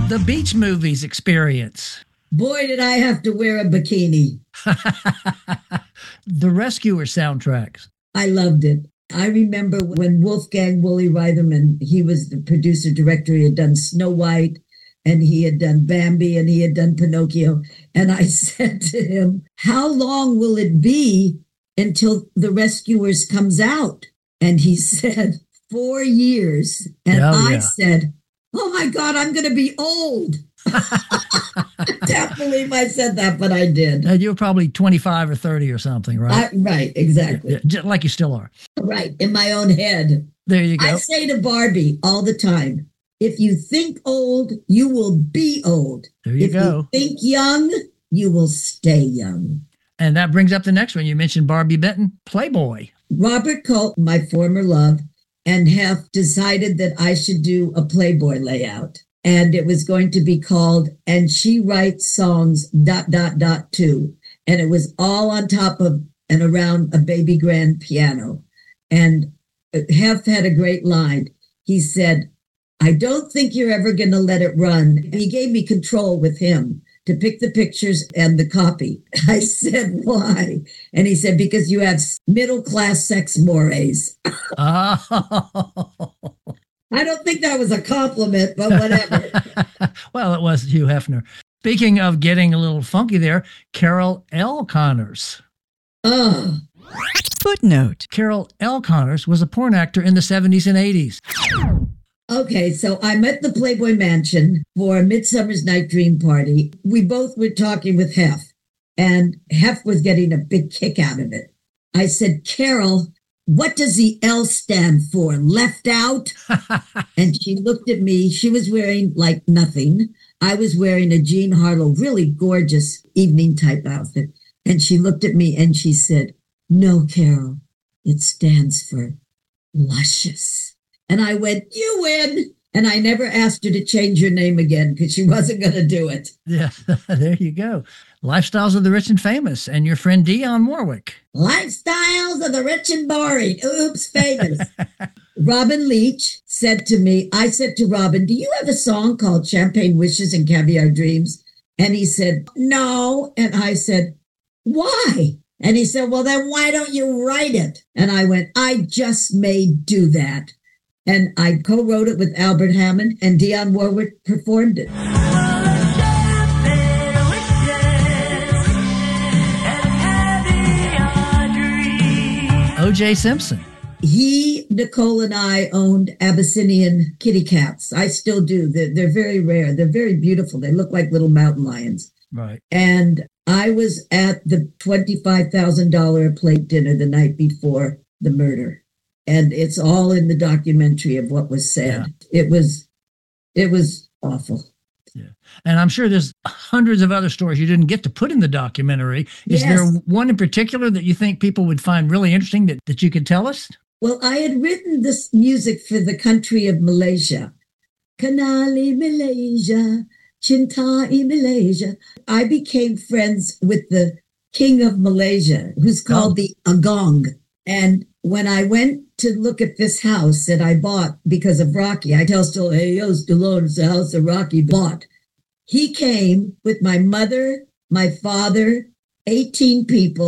The Beach Movies experience. Boy, did I have to wear a bikini. The Rescuer soundtracks. I loved it. I remember when Wolfgang Wooly Reitherman, he was the producer director, he had done Snow White, and he had done Bambi, and he had done Pinocchio. And I said to him, how long will it be until The Rescuers comes out? And he said, 4 years. And I said, oh my God, I'm going to be old. I can't believe I said that, but I did. And you were probably 25 or 30 or something, right? Right, exactly. Yeah, like you still are. Right, in my own head. There you go. I say to Barbie all the time, if you think old, you will be old. There you go. If you think young, you will stay young. And that brings up the next one. You mentioned Barbi Benton, Playboy. Robert Culp, my former love, and Hef decided that I should do a Playboy layout. And it was going to be called And She Writes Songs ... too. And it was all on top of and around a baby grand piano. And Hef had a great line. He said, I don't think you're ever going to let it run. He gave me control with him to pick the pictures and the copy. I said, why? And he said, because you have middle-class sex mores. Oh. I don't think that was a compliment, but whatever. Well, it was Hugh Hefner. Speaking of getting a little funky there, Carol L. Connors. Oh. Footnote. Carol L. Connors was a porn actor in the 70s and 80s. Okay, so I'm at the Playboy Mansion for a Midsummer's Night Dream Party. We both were talking with Hef, and Hef was getting a big kick out of it. I said, Carol, what does the L stand for? Left out? And she looked at me. She was wearing like nothing. I was wearing a Jean Harlow, really gorgeous evening type outfit. And she looked at me and she said, no, Carol, it stands for luscious. And I went, you win. And I never asked her to change her name again because she wasn't going to do it. Yeah, there you go. Lifestyles of the Rich and Famous and your friend Dionne Warwick. Lifestyles of the Rich and Boring. Oops, famous. Robin Leach said to me, I said to Robin, do you have a song called Champagne Wishes and Caviar Dreams? And he said, no. And I said, why? And he said, well, then why don't you write it? And I went, I just may do that. And I co-wrote it with Albert Hammond, and Dionne Warwick performed it. O.J. Simpson. Nicole and I owned Abyssinian kitty cats. I still do. They're very rare. They're very beautiful. They look like little mountain lions. Right. And I was at the $25,000 a plate dinner the night before the murder. And it's all in the documentary of what was said. Yeah. It was awful. Yeah. And I'm sure there's hundreds of other stories you didn't get to put in the documentary. Is there one in particular that you think people would find really interesting that you could tell us? Well, I had written this music for the country of Malaysia. Kanali Malaysia, Cintai Malaysia. I became friends with the king of Malaysia, who's called the Agong. And when I went to look at this house that I bought because of Rocky, I tell still, hey, yo, Stallone, it's the house that Rocky bought. He came with my mother, my father, 18 people.